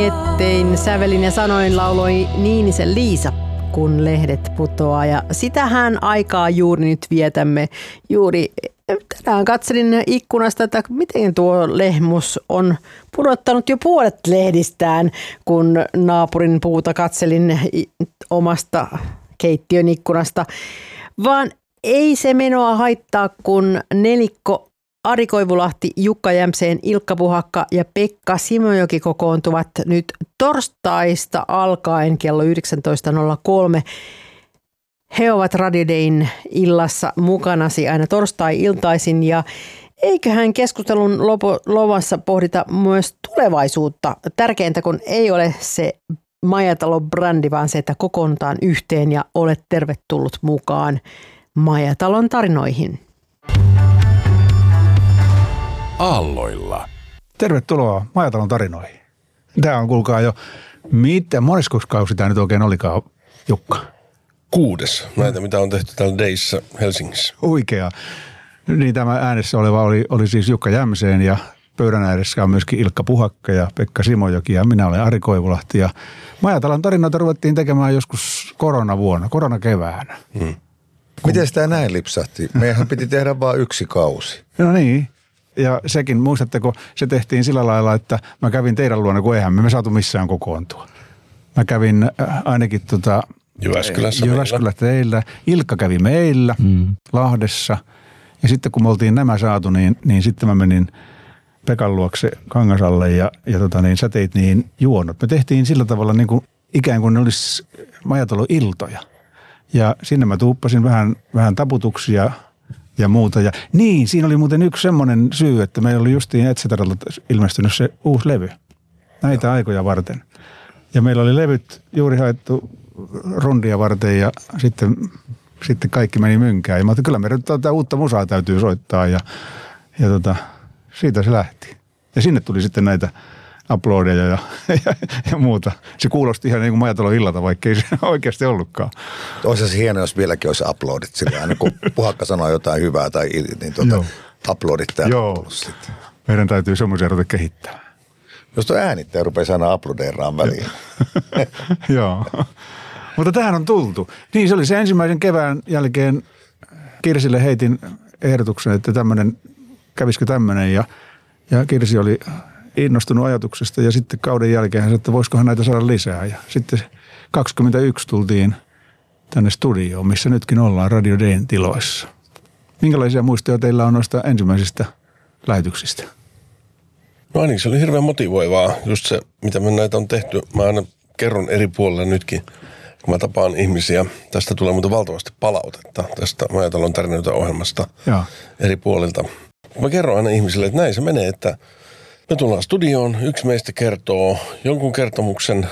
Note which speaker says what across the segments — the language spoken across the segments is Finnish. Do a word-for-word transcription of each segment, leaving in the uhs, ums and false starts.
Speaker 1: Laittein, sävelin ja sanoin lauloi Niinisen Liisa, kun lehdet putoaa. Ja sitähän aikaa juuri nyt vietämme. Juuri tänään katselin ikkunasta, että miten tuo lehmus on pudottanut jo puolet lehdistään, kun naapurin puuta katselin omasta keittiön ikkunasta. Vaan ei se menoa haittaa, kun nelikko Ari Koivulahti, Jukka Jämseen, Ilkka Puhakka ja Pekka Simojoki kokoontuvat nyt torstaista alkaen kello yhdeksäntoista nolla kolme. He ovat Radio Dayn illassa mukanasi aina torstai-iltaisin ja eiköhän keskustelun lomassa pohdita myös tulevaisuutta. Tärkeintä kun ei ole se Maijatalo-brändi, vaan se, että kokoonnutaan yhteen ja olet tervetullut mukaan Maijatalon tarinoihin.
Speaker 2: Aalloilla.
Speaker 3: Tervetuloa Maijatalon tarinoihin. Tämä on, kuulkaa jo, mitä monesko kausi tämä nyt oikein olikaan, Jukka?
Speaker 4: Kuudes. Näitä, mitä on tehty täällä Dayssä Helsingissä.
Speaker 3: Oikea. Niin tämä äänessä oleva oli, oli siis Jukka Jämseen ja pöydän ääressä on myöskin Ilkka Puhakka ja Pekka Simojoki ja minä olen Ari Koivulahti. Ja Maijatalon tarinoita ruvettiin tekemään joskus koronavuonna, koronakeväänä.
Speaker 5: Hmm. Miten sitä näin lipsahti? Meidän piti tehdä vain yksi kausi.
Speaker 3: No niin. Ja sekin, muistatteko, se tehtiin sillä lailla, että mä kävin teidän luona, kun eihän me, me saatu missään kokoontua. Mä kävin äh, ainakin tota,
Speaker 4: Jyväskylässä,
Speaker 3: Jyväskylä teillä. Ilkka kävi meillä mm. Lahdessa. Ja sitten kun me oltiin nämä saatu, niin, niin sitten mä menin Pekan luokse Kangasalle ja, ja tota niin, sä teit niin juonot. Me tehtiin sillä tavalla niin kuin ikään kuin ne olisi Maijatalo-iltoja. Ja sinne mä tuuppasin vähän, vähän taputuksia ja muuta. Ja niin, siinä oli muuten yksi semmoinen syy, että meillä oli justiin Etseteralta ilmestynyt se uusi levy näitä Joo. aikoja varten. Ja meillä oli levyt juuri haettu rundia varten ja sitten, sitten kaikki meni mynkään. Ja mä ajattelin, kyllä meidän tätä uutta musaa täytyy soittaa ja, ja tota, siitä se lähti. Ja sinne tuli sitten näitä uploadeja ja, ja, ja muuta. Se kuulosti ihan niin kuin Maijatalon illalta, vaikka ei se oikeasti ollutkaan.
Speaker 5: Olisi se hienoa, jos vieläkin olisi uploadit sillä aina, kun Puhakka sanoo jotain hyvää tai niin tuota, uploadit täällä.
Speaker 3: Joo, meidän täytyy semmoisia ruveta kehittämään.
Speaker 5: Jos tuo äänittäjä rupeaa aina uploadeeraan väliin.
Speaker 3: Joo, mutta tähän on tultu. Niin, se oli se ensimmäisen kevään jälkeen Kirsille heitin ehdotuksen, että tämmöinen, kävisikö tämmöinen ja, ja Kirsi oli innostunut ajatuksesta ja sitten kauden jälkeen hän sanoi, että voisikohan näitä saada lisää. Ja sitten kaksikymmentäyksi tultiin tänne studioon, missä nytkin ollaan Radio Dayn tiloissa. Minkälaisia muistoja teillä on noista ensimmäisistä lähetyksistä?
Speaker 4: No ainakin se oli hirveän motivoivaa, just se, mitä me näitä on tehty. Mä aina kerron eri puolilla nytkin, kun mä tapaan ihmisiä. Tästä tulee muuten valtavasti palautetta tästä Maijatalon tarinoita ohjelmasta Joo. eri puolilta. Mä kerron aina ihmisille, että näin se menee, että me tullaan studioon, yksi meistä kertoo jonkun kertomuksen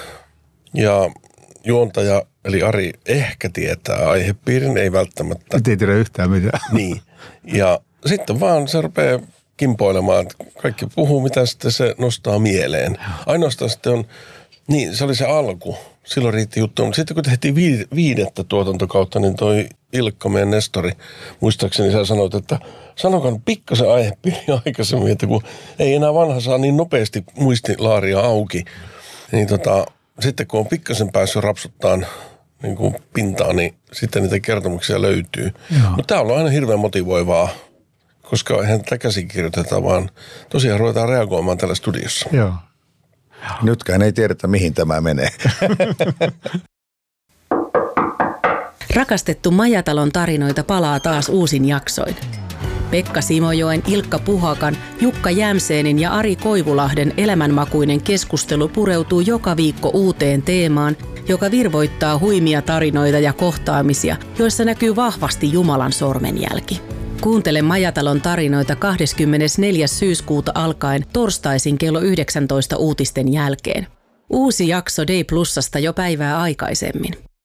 Speaker 4: ja juontaja, eli Ari, ehkä tietää aihepiirin, ei välttämättä.
Speaker 3: Nyt ei tiedä yhtään mitään.
Speaker 4: Niin, ja sitten vaan se rupeaa kimpoilemaan, että kaikki puhuu, mitä sitten se nostaa mieleen. Ainoastaan sitten on, niin se oli se alku, silloin riitti juttu, mutta sitten kun tehtiin viidettä tuotantokautta, niin toi Ilkka, meidän nestori, muistaakseni sä sanoit, että sanokaan pikkasen aihepiiri aikaisemmin, että kun ei enää vanha saa niin nopeasti muistilaaria auki, niin tota, sitten kun on pikkasen päässyt rapsuttaan niin kuin pintaan, niin sitten niitä kertomuksia löytyy. Mutta tämä on ollut aina hirveän motivoivaa, koska eihän tätä käsikirjoiteta, vaan tosiaan ruvetaan reagoimaan täällä studiossa.
Speaker 3: Joo.
Speaker 5: Nytkään ei tiedetä, mihin tämä menee.
Speaker 6: Rakastettu Maijatalon tarinoita palaa taas uusin jaksoin. Pekka Simojoen, Ilkka Puhakan, Jukka Jämseenin ja Ari Koivulahden elämänmakuinen keskustelu pureutuu joka viikko uuteen teemaan, joka virvoittaa huimia tarinoita ja kohtaamisia, joissa näkyy vahvasti Jumalan sormenjälki. Kuuntele Maijatalon tarinoita kahdeskymmenesneljäs syyskuuta alkaen torstaisin kello yhdeksäntoista uutisten jälkeen. Uusi jakso Day Plusasta jo päivää aikaisemmin.